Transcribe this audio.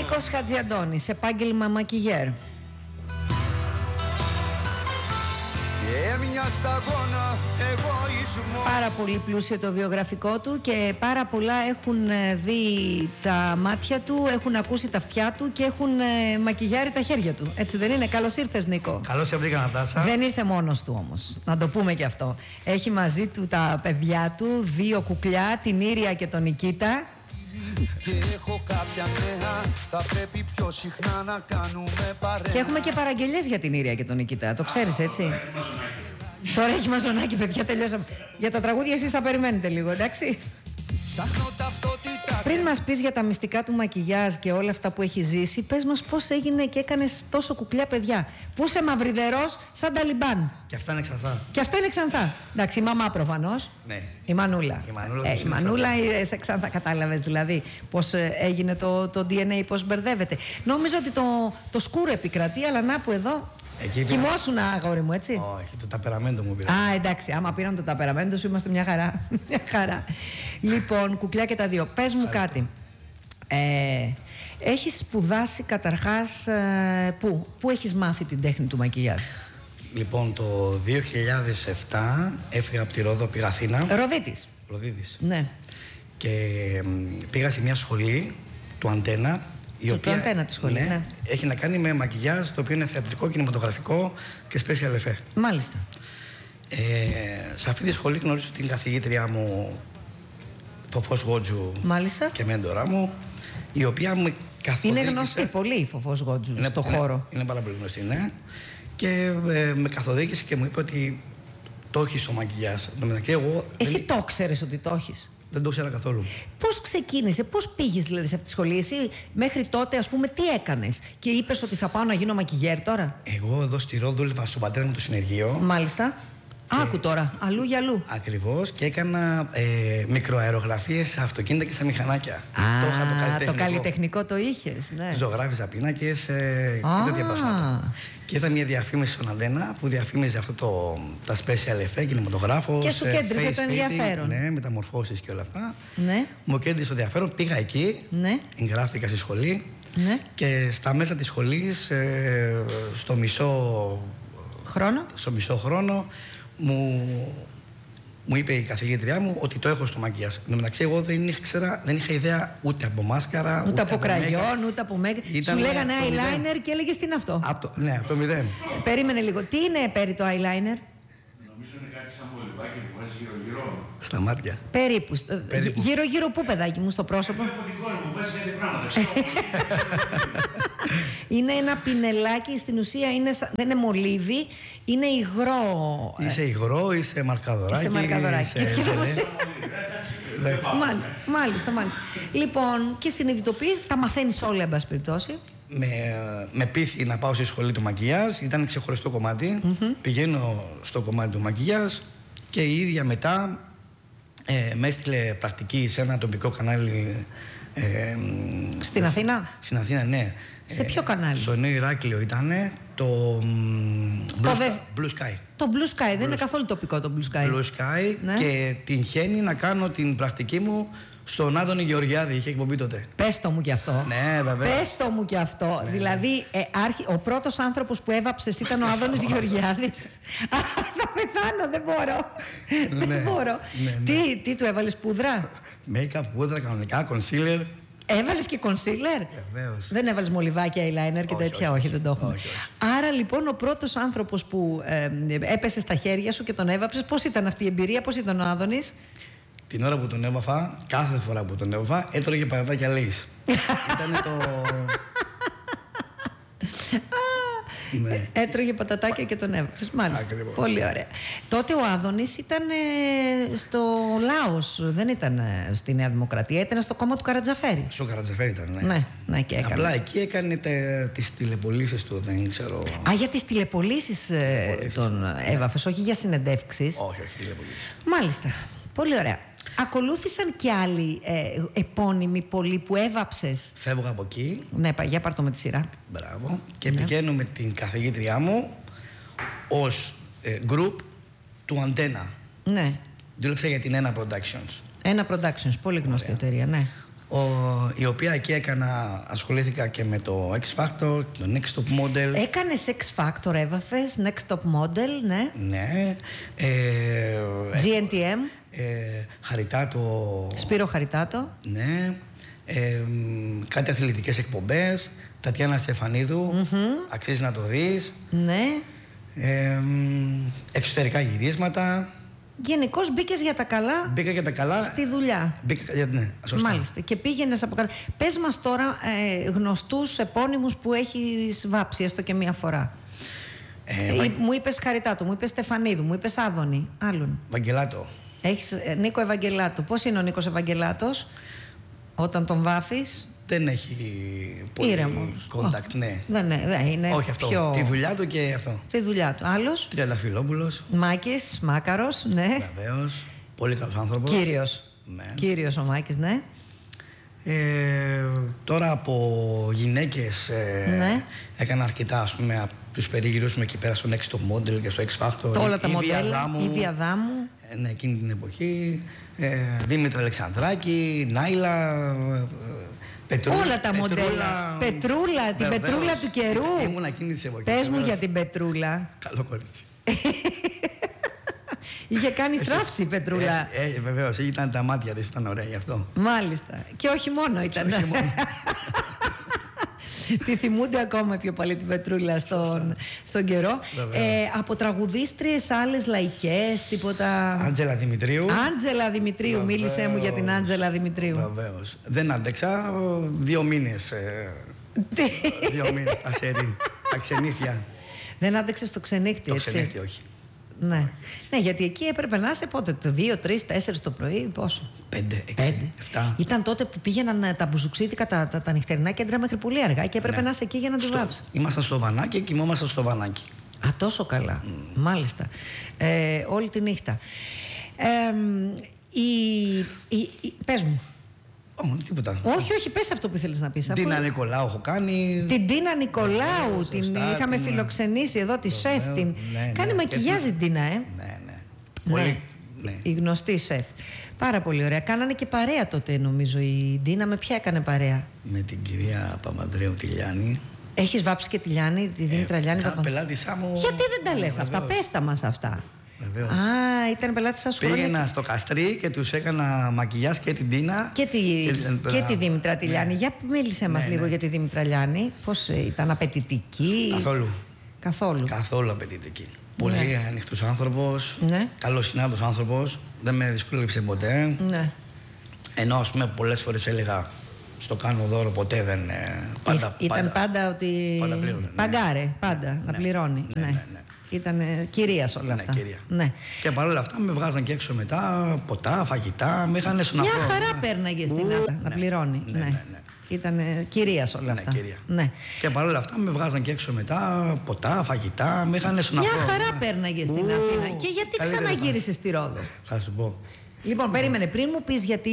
Νίκος Χατζιαντώνης, επάγγελμα μακιγιέρ. Πάρα πολύ πλούσιο το βιογραφικό του και πάρα πολλά έχουν δει τα μάτια του, έχουν ακούσει τα αυτιά του και έχουν μακιγιάρει τα χέρια του. Έτσι δεν είναι? Καλώς ήρθες, Νίκο. Καλώς σε βρήκα, Νατάσα. Δεν ήρθε μόνος του όμως, να το πούμε και αυτό. Έχει μαζί του τα παιδιά του, 2 κουκλιά, την Ήρια και τον Νικήτα. Και έχω κάποια νέα, θα πρέπει πιο συχνά να κάνουμε παρέα. Και έχουμε και παραγγελίες για την Ήρια και τον Νικήτα, το ξέρεις, έτσι? Τώρα έχει μαζονάκι, παιδιά, τελειώσαμε. Για τα τραγούδια εσείς θα περιμένετε λίγο, εντάξει? Πριν μας πεις για τα μυστικά του μακιγιάζ και όλα αυτά που έχει ζήσει, πες μας πώς έγινε και έκανες τόσο κουκλιά παιδιά. Που είσαι μαυριδερός σαν Ταλιμπάν. Και αυτά είναι Ξανθά. Και αυτά είναι Ξανθά. Εντάξει, η μαμά προφανώς. Ναι. Η Μανούλα. Η Μανούλα σε Ξανθά. Κατάλαβες δηλαδή πώς έγινε το DNA, πώς μπερδεύεται. Νόμιζα ότι το σκούρο επικρατεί, αλλά να που εδώ. Κοιμόσουνα, αγόρι μου, έτσι? Όχι, το ταπεραμέντο μου πήρε. Α, εντάξει, άμα πήραν το ταπεραμέντο σου είμαστε μια χαρά. Μια χαρά. Λοιπόν, κουκλιά και τα 2. Πες μου κάτι. Έχεις σπουδάσει καταρχάς πού έχεις μάθει την τέχνη του μακιγιάζ? Λοιπόν, το 2007 έφυγα από τη Ρόδο, πήγα Αθήνα. Ροδίτης. Ναι. Και πήγα σε μια σχολή του Αντένα. Η οποία Αντένα τη σχολή, ναι. Έχει να κάνει με μακιγιάζ, το οποίο είναι θεατρικό, κινηματογραφικό και special effect. Μάλιστα. Σε αυτή τη σχολή γνωρίζω την καθηγήτριά μου, Φωφός Γότζου. Μάλιστα. Και μέντορά μου, η οποία μου καθοδήγησε. Είναι γνωστή πολύ η Φωφός Γότζου στο χώρο. Είναι πάρα πολύ γνωστή, ναι. Και με καθοδήγησε και μου είπε ότι το έχεις στο μακιγιάζ. Εσύ το ξέρεις ότι το έχεις? Δεν το ήξερα καθόλου. Πώς ξεκίνησε, πώς πήγες δηλαδή σε αυτή τη σχολή? Εσύ μέχρι τότε, ας πούμε, τι έκανες και είπες ότι θα πάω να γίνω μακιγιέρ τώρα? Εγώ εδώ στη Ρόδο δούλευα στον πατέρα μου το συνεργείο. Μάλιστα. Άκου τώρα, αλλού για αλλού. Ακριβώς, και έκανα μικροαερογραφίες σε αυτοκίνητα και στα μηχανάκια. Το καλλιτεχνικό το είχες, ναι. Ζωγράφιζα πίνακες και τέτοια πράγματα. Και ήταν μια διαφήμιση στον Αντένα που διαφήμιζε τα special effect, κινηματογράφο. Και σου κέντρισε το ενδιαφέρον. Ναι, μεταμορφώσεις και όλα αυτά. Ναι. Μου κέντρισε το ενδιαφέρον, πήγα εκεί, ναι. εγγράφτηκα στη σχολή. Ναι. Και στα μέσα της σχολής, στο μισό χρόνο, μου είπε η καθηγήτριά μου ότι το έχω στο μακιγιάζ. Εν τω μεταξύ, εγώ δεν είχα ιδέα ούτε από μάσκαρα, ούτε από κραγιόν, ούτε από μέγα. Σου λέγανε eyeliner και έλεγες τι είναι αυτό? Ναι, από το 0. Περίμενε λίγο. Τι είναι, Πέρι, το eyeliner? Νομίζω είναι κάτι σαν μολυβάκι που βάζει γύρω-γύρω. Στα μάτια. Περίπου. Γύρω-γύρω πού, παιδάκι μου, στο πρόσωπο? Είναι από την κόρη μου, βάζει κάτι πράγματα. Είναι ένα πινελάκι, στην ουσία δεν είναι μολύβι, είναι υγρό. Είσαι υγρό, είσαι μαρκαδοράκι. Μάλιστα. Λοιπόν, και συνειδητοποιείς, τα μαθαίνεις όλα, εν πάση περιπτώσει. Με πείθει να πάω στη σχολή του μακιγιάζ, ήταν ξεχωριστό κομμάτι. Πηγαίνω στο κομμάτι του μακιγιάζ και η ίδια μετά με έστειλε πρακτική σε ένα τοπικό κανάλι. Στην Αθήνα? Στην Αθήνα, ναι. Σε ποιο κανάλι? Στο Νέο Ηράκλειο ήταν το Blue Sky. Το Blue Sky, δεν είναι καθόλου τοπικό το Blue Sky. Blue Sky, ναι. Και τυχαίνει να κάνω την πρακτική μου στον Άδωνη Γεωργιάδη, είχε εκπομπή τότε. Πες το μου κι αυτό. Ναι, βέβαια. Πες το μου κι αυτό. Ναι, δηλαδή, ο πρώτος άνθρωπος που έβαψες ήταν ο Άδωνης Γεωργιάδης. Θα πεθάνω, δεν μπορώ. Δεν μπορώ. Τι του έβαλες, πούδρα? Make-up, πούδρα, κανονικά, concealer. Έβαλες και concealer? Βεβαίως. Δεν έβαλες μολυβάκια, eyeliner και τέτοια? Όχι, δεν το έχουμε. Άρα λοιπόν ο πρώτος άνθρωπος που έπεσε στα χέρια σου και τον έβαψες, πώς ήταν αυτή η εμπειρία, πώς ήταν ο Άδωνης? Την ώρα που τον έβαφα, κάθε φορά που τον έβαφα, έτρωγε πατατάκια Λέις. Ήτανε το... Ναι. Έτρωγε πατατάκια και τον έβαφες. Μάλιστα. Ακριβώς. Πολύ ωραία. Τότε ο Άδωνης ήταν στο Λάος, δεν ήταν στη Νέα Δημοκρατία, ήταν στο κόμμα του Καρατζαφέρη. Στο Καρατζαφέρη ήταν, ναι. Ναι, και έκανε. Απλά εκεί έκανε τις τηλεπολίσεις του, δεν ξέρω. Για τις τηλεπολίσεις τον έβαφες, όχι για συνεντεύξεις? Όχι, τηλεπολίσεις. Μάλιστα. Πολύ ωραία. Ακολούθησαν και άλλοι επώνυμοι πολλοί που έβαψες? Φεύγω από εκεί. Ναι, για πάρ' το με τη σειρά. Μπράβο. Και πηγαίνω με την καθηγήτριά μου ως group του Αντένα. Ναι. Δούλεψα για την Ένα Productions. Ένα Productions, πολύ γνωστή εταιρεία, ναι. η οποία εκεί ασχολήθηκα και με το X Factor, το Next Top Model. Έκανες X Factor, έβαφες, Next Top Model, ναι. Ναι. GNTM. Χαριτάτο. Σπύρο Χαριτάτο. Ναι. Κάτι αθλητικές εκπομπές. Τατιάνα Στεφανίδου. Αξίζει να το δεις. Ναι. Εξωτερικά γυρίσματα. Γενικώς μπήκες για τα καλά. Μπήκα για τα καλά. Στη δουλειά. Ναι, σωστά. Μάλιστα. Και πήγαινες από καλά. Πες μας τώρα γνωστούς επώνυμους που έχεις βάψει, έστω και μία φορά. Μου είπες Χαριτάτο, μου είπες Στεφανίδου, μου είπες Άδωνη. Άλλον. Βαγγελάτο. Έχεις Νίκο Ευαγγελάτο. Πώς είναι ο Νίκος Ευαγγελάτος όταν τον βάφεις? Δεν έχει πολύ contact, ναι. Δεν είναι. Όχι αυτό. Πιο... Τη δουλειά του και αυτό. Τη δουλειά του. Άλλος? Τριανταφυλόπουλος. Μάκης, Μάκαρος, ναι. Βεβαίως. Πολύ καλός άνθρωπος. Κύριος. Ναι. Κύριος ο Μάκης, ναι. Τώρα από γυναίκες ναι. έκανα αρκετά, ας πούμε, από τους περίγυρους μου εκεί πέρα στο Next Top Model και στο X Factor. Όλα τα μοντέλα, η Βιαδάμου. Ναι, εκείνη την εποχή. Δήμητρα Αλεξανδράκη, Νάιλα, όλα τα μοντέλα. Πετρούλα, την Πετρούλα του καιρού. Ήμουν εκείνη της εποχής. Πες μου για την Πετρούλα. Καλό κορίτσι. Είχε κάνει θράψη η Πετρούλα. Βεβαίως, ήταν τα μάτια της, ήταν ωραία γι' αυτό. Μάλιστα. Και όχι μόνο ήταν. Τη θυμούνται ακόμα πιο πολύ την Πετρούλα στον καιρό. Από τραγουδίστριες άλλες λαϊκές, τίποτα? Άντζελα Δημητρίου. Άντζελα Δημητρίου, μίλησέ μου για την Άντζελα Δημητρίου. Βεβαίως. Δεν άντεξα 2 μήνες. 2 μήνες τα σερί, τα ξενύχια. Δεν άντεξες το ξενύχτη, έτσι? Το ξενύχτη, όχι. Ναι. Ναι, γιατί εκεί έπρεπε να είσαι πότε, 2, 3, 4 το πρωί, πόσο? 5, 6, 7. Ήταν τότε που πήγαιναν τα μπουζουξίδικα, τα νυχτερινά κέντρα μέχρι πολύ αργά και έπρεπε να είσαι εκεί για να τη βάψεις. Ήμασταν στο Βανάκι και κοιμόμασταν στο Βανάκι. Α, τόσο καλά. Μάλιστα. Όλη τη νύχτα. Πες μου. Τίποτα. Όχι, πες αυτό που ήθελες να πεις. Την Τίνα Νικολάου έχω κάνει. Την Τίνα Νικολάου, την είχαμε φιλοξενήσει εδώ, τη σεφ. Κάνει μακιγιάζ την Τίνα, Ναι. Πολύ, ναι. Η γνωστή σεφ. Πάρα πολύ ωραία. Κάνανε και παρέα τότε, νομίζω, η Τίνα. Με ποια έκανε παρέα? Με την κυρία Παπανδρέου τη Λιάννη. Έχεις βάψει και τη Λιάννη, τη Δήμητρα Λιάννη Παπανδρέου? Πελάτησά μου. Γιατί δεν τα λες αυτά? Πες τα μας αυτά. Βεβαίως. Α, ήταν πελάτη σας χρόνια. Πήγαινα στο Καστρί και τους έκανα μακιγιάζ και την Τίνα. Και τη Δήμητρα τη Λιάννη. Για μίλησε μας λίγο για τη Δήμητρα Λιάννη. Πώς ήταν, απαιτητική? Καθόλου απαιτητική. Πολύ ανοιχτός άνθρωπος. Ναι. Καλός συνάδελφος άνθρωπος. Δεν με δυσκόλεψε ποτέ. Ναι. Ενώ, ας πούμε, πολλές φορές έλεγα στο κάνω δώρο, ποτέ δεν. Ήταν πάντα ότι. Πάντα πλήρωνε. Παγκάρε, πάντα να πληρώνει. Ναι. Ήταν κυρίας όλα αυτά. Κυρία. Ναι. Και παρόλα αυτά με βγάζαν και έξω μετά ποτά, φαγητά, με είχαν στον αφρό. Μια χαρά πέρναγε στην Άδα να πληρώνει. Ναι. Ήταν κυρίας όλα αυτά. Κυρία. Ναι. Και παρόλα αυτά με βγάζαν και έξω μετά ποτά, φαγητά, με είχαν στον αφρό. Μια χαρά πέρναγε στην Αθήνα. Και γιατί ξαναγύρισες στη Ρόδο? Θα σου πω. Λοιπόν, περίμενε, πριν μου πεις γιατί